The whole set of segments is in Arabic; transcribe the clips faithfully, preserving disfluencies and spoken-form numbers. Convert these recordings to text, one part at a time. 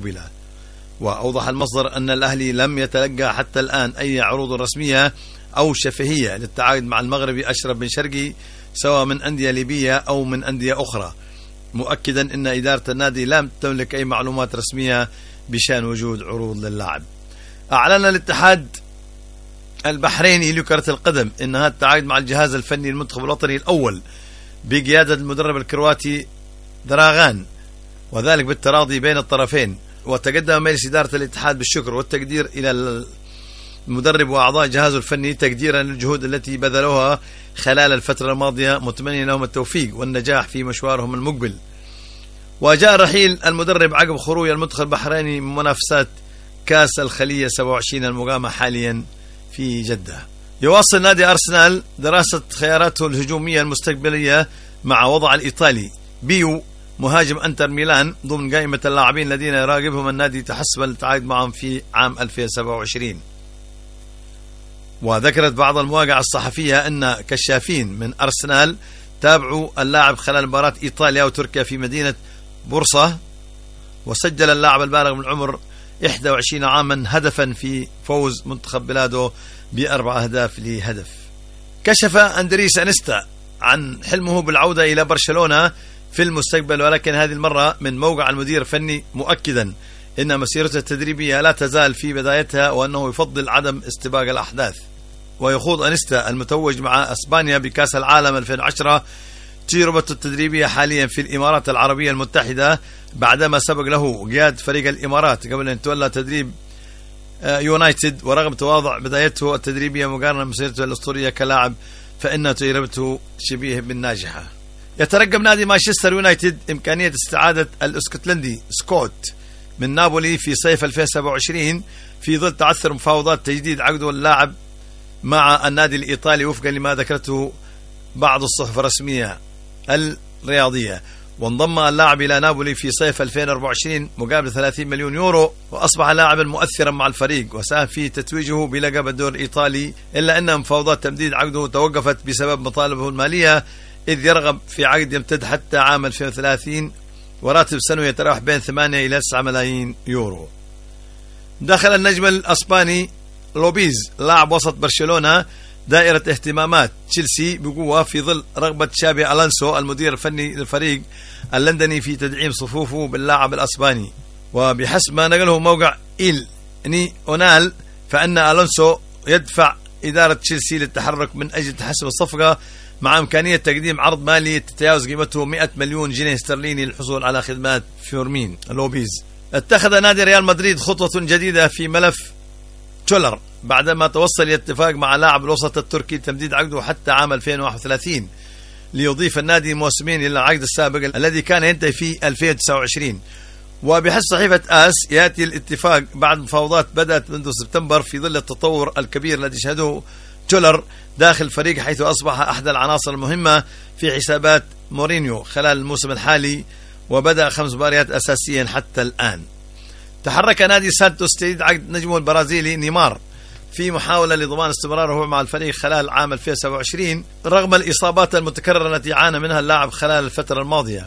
المقبلة. وأوضح المصدر أن الأهلي لم يتلقى حتى الآن أي عروض رسمية أو شفهية للتعاقد مع المغربي أشرف بن شرقي سواء من أندية ليبية أو من أندية أخرى، مؤكدا أن إدارة النادي لم تملك أي معلومات رسمية بشأن وجود عروض للاعب. أعلن الاتحاد البحريني لكرة القدم أنها التعاقد مع الجهاز الفني المنتخب الوطني الأول بقيادة المدرب الكرواتي دراغان، وذلك بالتراضي بين الطرفين. وتقدم مجلس إدارة الاتحاد بالشكر والتقدير إلى المدرب وأعضاء جهازه الفني تقديرا للجهود التي بذلوها خلال الفترة الماضية، متمنيا لهم التوفيق والنجاح في مشوارهم المقبل. وجاء رحيل المدرب عقب خروج المنتخب البحريني من منافسات كاس الخلية سبعة وعشرين المقامة حاليا في جدة. يواصل نادي أرسنال دراسة خياراته الهجومية المستقبلية مع وضع الإيطالي بيو مهاجم أنتر ميلان ضمن قائمة اللاعبين الذين يراقبهم النادي تحسبا للتعاقد معهم في عام ألفين وسبعة وعشرين. وذكرت بعض المواقع الصحفية أن كشافين من أرسنال تابعوا اللاعب خلال مباراة إيطاليا وتركيا في مدينة بورصة، وسجل اللاعب البالغ من العمر إحدى وعشرين عاما هدفا في فوز منتخب بلاده بأربع أهداف لهدف. كشف أندريس أنيستا عن حلمه بالعودة إلى برشلونة في المستقبل، ولكن هذه المرة من موقع المدير الفني، مؤكدا إن مسيرته التدريبية لا تزال في بدايتها وأنه يفضل عدم استباق الأحداث. ويخوض أنيستا المتوج مع أسبانيا بكأس العالم ألفين وعشرة تجربته التدريبية حاليا في الإمارات العربية المتحدة، بعدما سبق له قيادة فريق الإمارات قبل أن يتولى تدريب يونايتد. ورغم تواضع بدايته التدريبية مقارنة بمسيرته الأسطورية كلاعب، فإن تجربته شبيه بالناجحة. يترقب نادي مانشستر يونايتد إمكانية استعادة الاسكتلندي سكوت من نابولي في صيف ألفين وسبعة وعشرين في ظل تعثر مفاوضات تجديد عقده اللاعب مع النادي الإيطالي وفقا لما ذكرته بعض الصحف الرسمية الرياضية. وانضم اللاعب إلى نابولي في صيف ألفين وأربعة وعشرين مقابل ثلاثين مليون يورو، وأصبح لاعبا مؤثرا مع الفريق وساهم في تتويجه بلقب الدور الإيطالي، إلا أن مفاوضات تمديد عقده توقفت بسبب مطالبه المالية، إذ يرغب في عقد يمتد حتى عام ألفين وثلاثين وراتب سنوي يتراوح بين ثمانية إلى تسعة ملايين يورو. دخل النجم الأسباني لوبيز لاعب وسط برشلونة دائرة اهتمامات تشيلسي بقوة في ظل رغبة شابي ألونسو المدير الفني للفريق اللندني في تدعيم صفوفه باللاعب الأسباني. وبحسب ما نقله موقع إيل ني أونال فإن ألونسو يدفع إدارة تشيلسي للتحرك من أجل تحسن الصفقة، مع إمكانية تقديم عرض مالي تتجاوز قيمته مئة مليون جنيه استرليني للحصول على خدمات فيرمين لوبيز. اتخذ نادي ريال مدريد خطوة جديدة في ملف تشولر بعدما توصل لاتفاق مع لاعب الوسط التركي تمديد عقده حتى عام ألفين وواحد وثلاثين، ليضيف النادي موسمين إلى العقد السابق الذي كان ينتهي في ألفين وتسعة وعشرين. وبحسب صحيفة آس يأتي الاتفاق بعد مفاوضات بدأت منذ سبتمبر في ظل التطور الكبير الذي شهده تشولر داخل الفريق، حيث أصبح أحد العناصر المهمة في حسابات مورينيو خلال الموسم الحالي، وبدأ خمس مباريات أساسيا حتى الآن. تحرك نادي سانتوس تجديد عقد نجمه البرازيلي نيمار في محاولة لضمان استمراره مع الفريق خلال عام ألفين وسبعة وعشرين رغم الإصابات المتكررة التي عانى منها اللاعب خلال الفترة الماضية.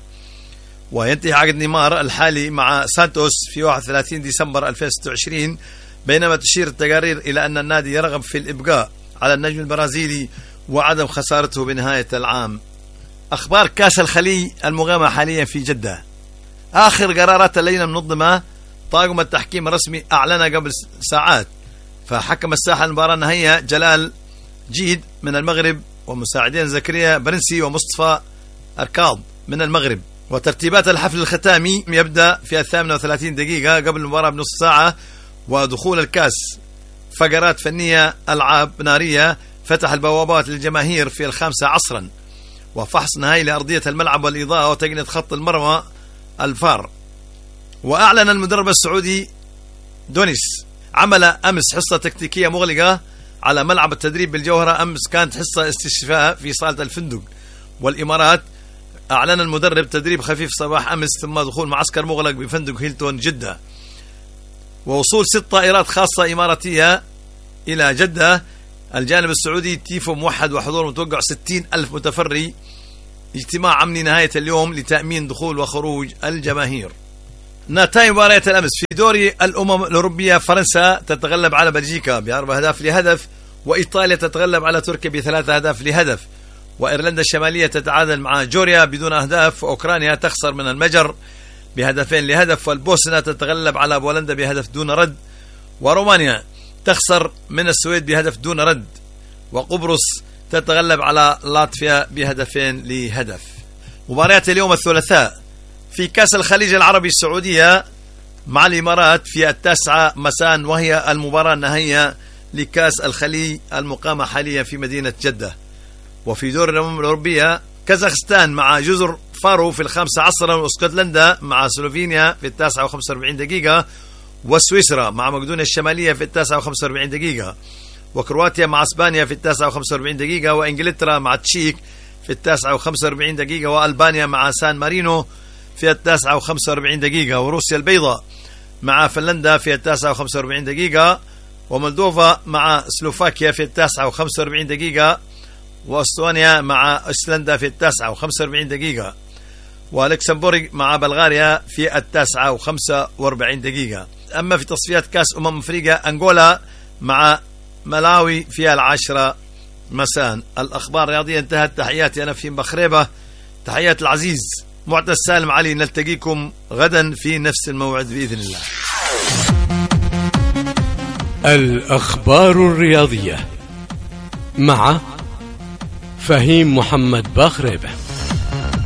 وينتهي عقد نيمار الحالي مع سانتوس في واحد وثلاثين ديسمبر ألفين وستة وعشرين، بينما تشير التقارير إلى أن النادي يرغب في الإبقاء على النجم البرازيلي وعدم خسارته بنهاية العام. أخبار كاس الخلي المقامة حاليا في جدة. آخر قرارات اللجنة المنظمة طاقم التحكيم الرسمي أعلن قبل ساعات، فحكم الساحة المباراة النهائية جلال جيد من المغرب ومساعدين زكريا برنسي ومصطفى أركاض من المغرب. وترتيبات الحفل الختامي يبدأ في الثامنة وثلاثين دقيقة قبل المباراة بنصف ساعة، ودخول الكاس فقرات فنية ألعاب نارية فتح البوابات للجماهير في الخامسة عصرا، وفحص نهائي لأرضية الملعب والإضاءة وتقنية خط المرمى الفار. وأعلن المدرب السعودي دونيس عمل أمس حصة تكتيكية مغلقة على ملعب التدريب بالجوهرة. أمس كانت حصة استشفاء في صالة الفندق. والإمارات أعلن المدرب تدريب خفيف صباح أمس ثم دخول معسكر مغلق بفندق هيلتون جدة، ووصول ست طائرات خاصة إماراتية إلى جدة. الجانب السعودي تيفو موحد وحضور متوقع ستين ألف متفرج. اجتماع أمني نهاية اليوم لتأمين دخول وخروج الجماهير. نتائج مباريات الأمس في دوري الأمم الأوروبية: فرنسا تتغلب على بلجيكا بأربع أهداف لهدف، وإيطاليا تتغلب على تركيا بثلاثة أهداف لهدف، وإيرلندا الشمالية تتعادل مع جوريا بدون أهداف، وأوكرانيا تخسر من المجر بهدفين لهدف، والبوسنة تتغلب على بولندا بهدف دون رد، ورومانيا تخسر من السويد بهدف دون رد، وقبرص تتغلب على لاتفيا بهدفين لهدف. مباريات اليوم الثلاثاء: في كأس الخليج العربي السعودية مع الإمارات في التاسعة مساء، وهي المباراة النهائية لكأس الخليج المقامة حاليا في مدينة جدة. وفي دور الأمم الأوروبية: كازاخستان مع جزر فارو في الخامسة عصرا، واسكتلندا مع سلوفينيا في التاسعة وخمسة وأربعين دقيقة، وسويسرا مع مقدونيا الشمالية في التاسعة وخمسة وأربعين دقيقة، وكرواتيا مع اسبانيا في التاسعة وخمسة وأربعين دقيقة، وانجلترا مع تشيك في التاسعة وخمسة وأربعين دقيقة، والبانيا مع سان مارينو في التاسعة وخمسة وأربعين دقيقة، وروسيا البيضاء مع فنلندا في التاسعة وخمسة وأربعين دقيقة، ومولدوفا مع سلوفاكيا في التاسعة وخمسة وأربعين دقيقة، واستونيا مع ايسلندا في التاسعة وخمسة وأربعين دقيقة، ولكسمبورغ مع بلغاريا في التاسعة وخمسة وأربعين دقيقة. أما في تصفيات كأس أمم أفريقيا: أنغولا مع ملاوي في العاشرة مساء. الأخبار الرياضية انتهت. تحياتي أنا في بخريبة، تحيات العزيز معتز سالم علي. نلتقيكم غدا في نفس الموعد بإذن الله. الأخبار الرياضية مع فهيم محمد بخريبة.